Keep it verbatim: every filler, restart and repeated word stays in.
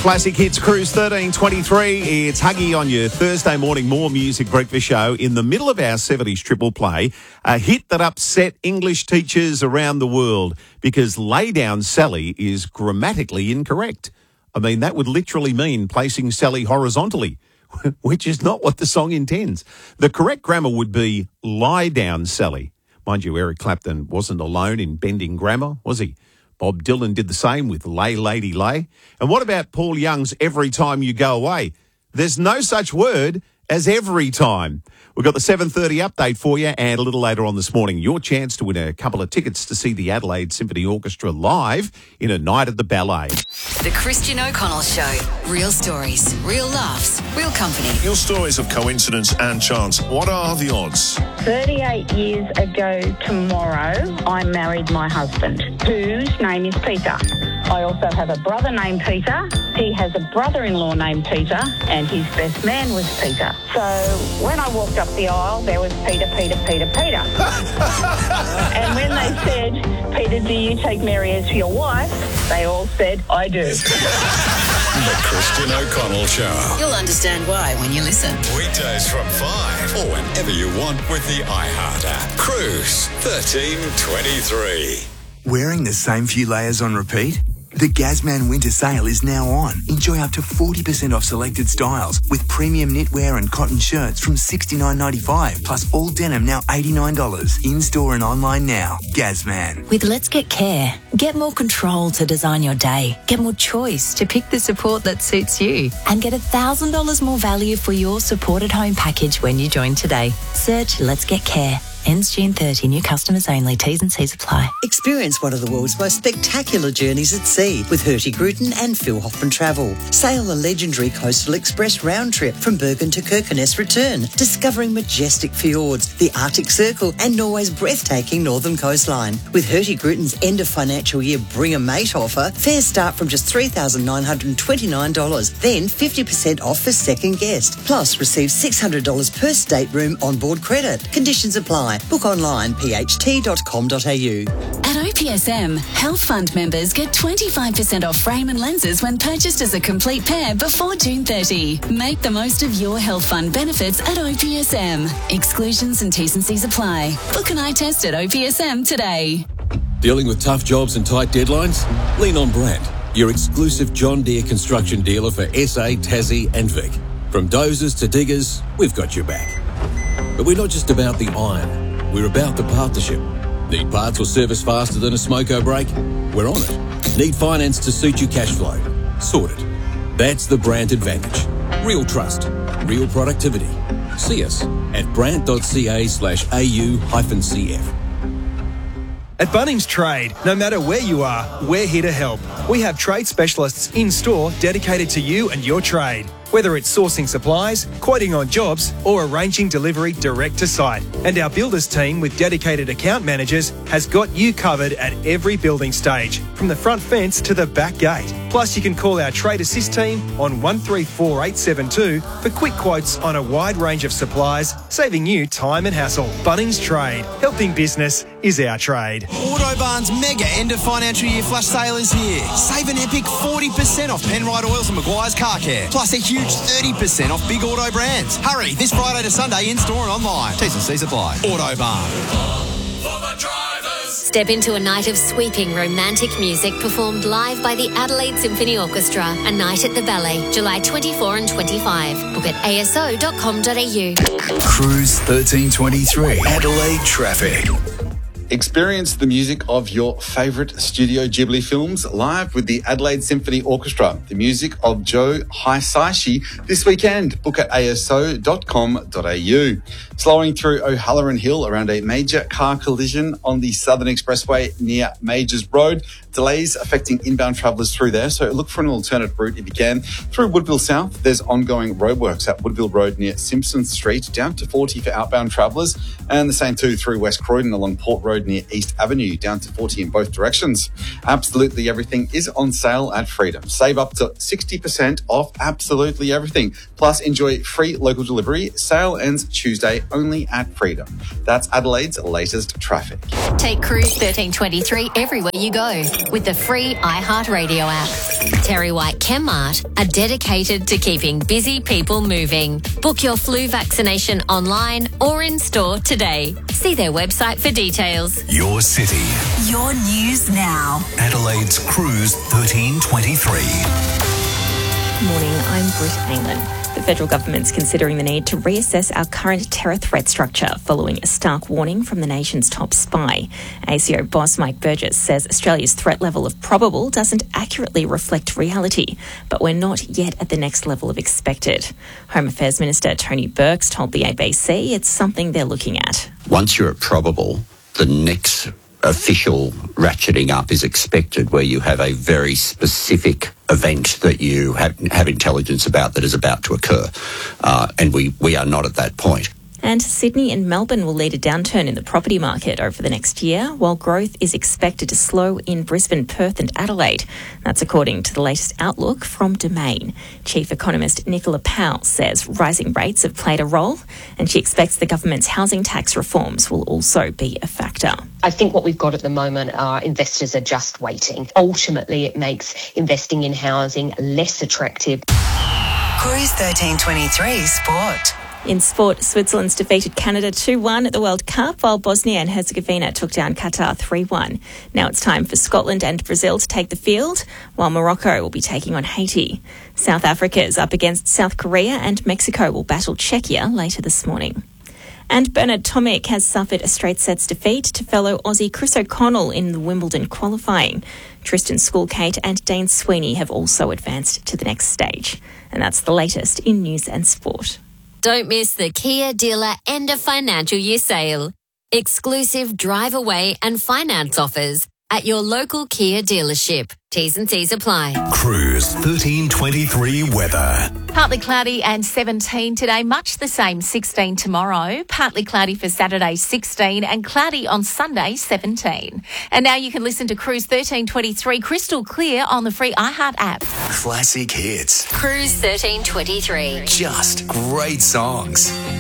Classic Hits Cruise thirteen twenty-three. It's Huggy on your Thursday morning More Music Breakfast show. In the middle of our seventies triple play, a hit that upset English teachers around the world because Lay Down Sally is grammatically incorrect. I mean, that would literally mean placing Sally horizontally, which is not what the song intends. The correct grammar would be Lie Down Sally. Mind you, Eric Clapton wasn't alone in bending grammar, was he? Bob Dylan did the same with Lay Lady Lay. And what about Paul Young's Every Time You Go Away? There's no such word as every time. We've got the seven thirty update for you, and a little later on this morning, your chance to win a couple of tickets to see the Adelaide Symphony Orchestra live in a night at the Ballet. The Christian O'Connell Show. Real stories, real laughs, real company. Your stories of coincidence and chance. What are the odds? thirty-eight years ago tomorrow, I married my husband, whose name is Peter. I also have a brother named Peter. He has a brother-in-law named Peter, and his best man was Peter. So when I walked up the aisle, there was Peter, Peter, Peter, Peter. And when they said, Peter, do you take Mary as your wife? They all said, I do. The Christian O'Connell Show. You'll understand why when you listen. Weekdays from five or whenever you want with the iHeart app. Cruise thirteen twenty-three. Wearing the same few layers on repeat? The Gazman Winter Sale is now on. Enjoy up to forty percent off selected styles with premium knitwear and cotton shirts from sixty-nine ninety-five, plus all denim now eighty-nine dollars. In-store and online now. Gazman. With Let's Get Care, get more control to design your day. Get more choice to pick the support that suits you. And get one thousand dollars more value for your supported home package when you join today. Search Let's Get Care. Ends June thirtieth. New customers only. T's and C's apply. Experience one of the world's most spectacular journeys at sea with Hurtigruten and Phil Hoffman Travel. Sail the legendary Coastal Express round trip from Bergen to Kirkenes return, discovering majestic fjords, the Arctic Circle and Norway's breathtaking northern coastline. With Hurtigruten's end of financial year Bring a Mate offer, fares start from just three thousand nine hundred twenty-nine dollars, then fifty percent off for second guest. Plus, receive six hundred dollars per stateroom onboard credit. Conditions apply. Book online, p h t dot com dot a u. At O P S M, Health Fund members get twenty-five percent off frame and lenses when purchased as a complete pair before June thirtieth. Make the most of your Health Fund benefits at O P S M. Exclusions and T's and C's apply. Book an eye test at O P S M today. Dealing with tough jobs and tight deadlines? Lean on Brandt, your exclusive John Deere construction dealer for S A, Tassie and Vic. From dozers to diggers, we've got your back. But we're not just about the iron, we're about the partnership. Need parts or service faster than a smoko brake? We're on it. Need finance to suit your cash flow? Sorted. That's the Brandt advantage. Real trust, real productivity. See us at brandt.ca slash au hyphen cf. At Bunnings Trade, no matter where you are, we're here to help. We have trade specialists in-store dedicated to you and your trade. Whether it's sourcing supplies, quoting on jobs, or arranging delivery direct to site. And our builders team with dedicated account managers has got you covered at every building stage, from the front fence to the back gate. Plus, you can call our Trade Assist team on one three four eight seven two for quick quotes on a wide range of supplies, saving you time and hassle. Bunnings Trade. Helping business is our trade. Autobarn's mega end of financial year flash sale is here. Save an epic forty percent off Penrite Oils and Maguire's Car Care. Plus a huge thirty percent off big auto brands. Hurry, this Friday to Sunday in store and online. T's and C's apply. Autobarn. Step into a night of sweeping romantic music performed live by the Adelaide Symphony Orchestra. A night at the Ballet, July twenty-fourth and twenty-fifth. Book at a s o dot com dot a u. Cruise thirteen twenty-three. Adelaide traffic. Experience the music of your favourite Studio Ghibli films live with the Adelaide Symphony Orchestra. The music of Joe Hisaishi this weekend. Book at a s o dot com dot a u. Slowing through O'Halloran Hill around a major car collision on the Southern Expressway near Majors Road. Delays affecting inbound travellers through there, so look for an alternate route if you can. Through Woodville South, there's ongoing roadworks at Woodville Road near Simpson Street, down to forty for outbound travellers, and the same too through West Croydon along Port Road Road near East Avenue, down to forty in both directions. Absolutely everything is on sale at Freedom. Save up to sixty percent off absolutely everything. Plus, enjoy free local delivery. Sale ends Tuesday only at Freedom. That's Adelaide's latest traffic. Take Cruise thirteen twenty-three everywhere you go with the free iHeartRadio app. Terry White Chemmart are dedicated to keeping busy people moving. Book your flu vaccination online or in store today. See their website for details. Your city. Your news now. Adelaide's Cruise thirteen twenty-three. Morning, I'm Britt Aylan. The federal government's considering the need to reassess our current terror threat structure following a stark warning from the nation's top spy. A C O boss Mike Burgess says Australia's threat level of probable doesn't accurately reflect reality, but we're not yet at the next level of expected. Home Affairs Minister Tony Burks told the A B C it's something they're looking at. Once you're at probable, the next official ratcheting up is expected, where you have a very specific event that you have, have intelligence about that is about to occur. Uh, and we, we are not at that point. And Sydney and Melbourne will lead a downturn in the property market over the next year, while growth is expected to slow in Brisbane, Perth and Adelaide. That's according to the latest outlook from Domain. Chief economist Nicola Powell says rising rates have played a role, and she expects the government's housing tax reforms will also be a factor. I think what we've got at the moment are investors are just waiting. Ultimately, it makes investing in housing less attractive. Cruise thirteen twenty-three Sport. In sport, Switzerland's defeated Canada two one at the World Cup, while Bosnia and Herzegovina took down Qatar three one. Now it's time for Scotland and Brazil to take the field, while Morocco will be taking on Haiti. South Africa is up against South Korea, and Mexico will battle Czechia later this morning. And Bernard Tomic has suffered a straight sets defeat to fellow Aussie Chris O'Connell in the Wimbledon qualifying. Tristan Schoolkate and Dane Sweeney have also advanced to the next stage. And that's the latest in news and sport. Don't miss the Kia Dealer End of Financial Year sale. Exclusive drive away and finance offers at your local Kia dealership. T's and C's apply. Cruise thirteen twenty-three weather. Partly cloudy and seventeen today, much the same sixteen tomorrow. Partly cloudy for Saturday, sixteen, and cloudy on Sunday, seventeen. And now you can listen to Cruise thirteen twenty-three crystal clear on the free iHeart app. Classic hits. Cruise thirteen twenty-three. Just great songs.